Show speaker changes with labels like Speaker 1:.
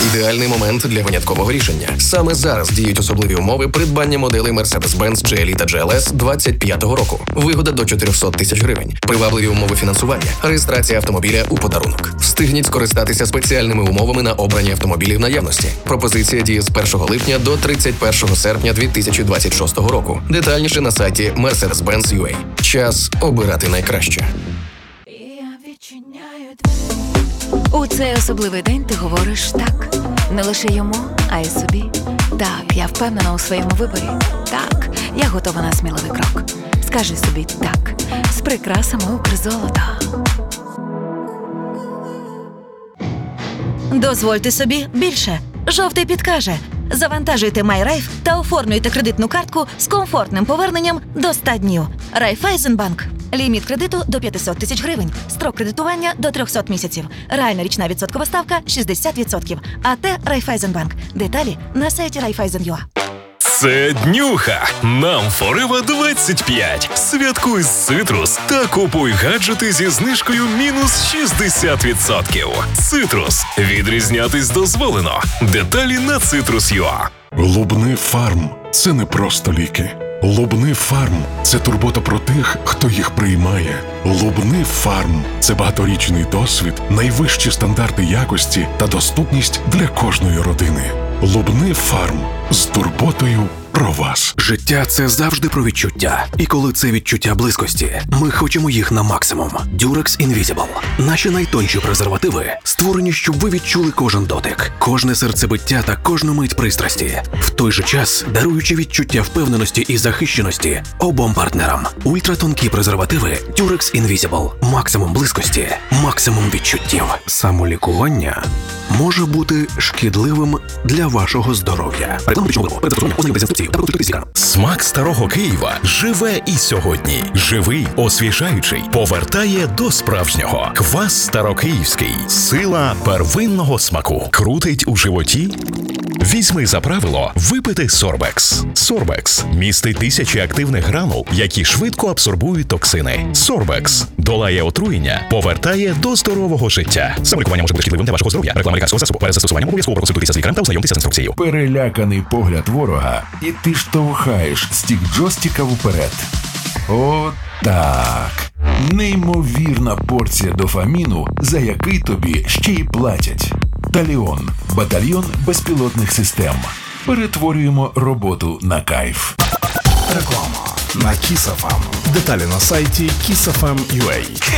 Speaker 1: ідеальний момент для виняткового рішення. Саме зараз діють особливі умови придбання моделей Mercedes-Benz GLE та GLS 25-го року. Вигода до 400 тисяч гривень. Привабливі умови фінансування. Реєстрація автомобіля у подарунок. Встигніть скористатися спеціальними умовами на обрані автомобілі в наявності. Пропозиція діє з 1 липня до 31 серпня 2026 року. Детальніше на сайті Mercedes-Benz.ua. Час обирати найкраще.
Speaker 2: У цей особливий день ти говориш «так». Не лише йому, а й собі. Так, я впевнена у своєму виборі. Так, я готова на сміливий крок. Скажи собі «так» з прикрасами Укрзолота.
Speaker 3: Дозвольте собі більше. Жовтий підкаже. Завантажуйте MyRaiff та оформлюйте кредитну картку з комфортним поверненням до 100 днів. Райфайзенбанк. Ліміт кредиту до 500 тисяч гривень. Строк кредитування до 300 місяців. Реальна річна відсоткова ставка 60%. АТ Райфайзенбанк. Деталі на сайті Райфайзен.ua.
Speaker 4: Це днюха. Нам Forever 25. Святкуй з Citrus та купуй гаджети зі знижкою мінус 60%. Citrus. Відрізнятись дозволено. Деталі на Citrus.ua.
Speaker 5: Лубни Фарм – це не просто ліки. Лубни Фарм – це турбота про тих, хто їх приймає. Лубни Фарм – це багаторічний досвід, найвищі стандарти якості та доступність для кожної родини. Лубни Фарм з турботою про вас.
Speaker 6: Життя – це завжди про відчуття. І коли це відчуття близькості, ми хочемо їх на максимум. Durex Invisible. Наші найтонші презервативи створені, щоб ви відчули кожен дотик, кожне серцебиття та кожну мить пристрасті. В той же час, даруючи відчуття впевненості і захищеності обом партнерам. Ультратонкі презервативи Durex Invisible. Максимум близькості, максимум відчуттів. Самолікування може бути шкідливим для вашого здоров'я.
Speaker 4: Смак старого Києва живе і сьогодні. Живий, освіжаючий, повертає до справжнього. Квас старокиївський. Сила первинного смаку. Крутить у животі? Візьми за правило випити Сорбекс. Сорбекс містить тисячі активних гранул, які швидко абсорбують токсини. Сорбекс долає отруєння, повертає до здорового життя. Самолікування може бути шкідливим для вашого здоров'я. Реклама лікарського засобу. Перед застосуванням обов'язково проконсультуйтеся з лікарем та ознайомтеся з інструкцією.
Speaker 7: Переляканий погляд ворога, і ти штовхаєш стік джойстика вперед. О, так. Неймовірна порція дофаміну, за який тобі ще й платять. Таліон. Батальйон безпілотних систем. Перетворюємо роботу на кайф.
Speaker 8: Реклама на Kiss FM. Деталі на сайті kissfm.ua.